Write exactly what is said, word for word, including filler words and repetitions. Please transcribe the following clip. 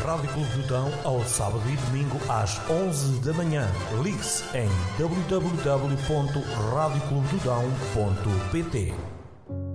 Rádio Clube do Dão ao sábado e domingo às onze da manhã. Ligue-se em w w w ponto rádio clube do dão ponto p t.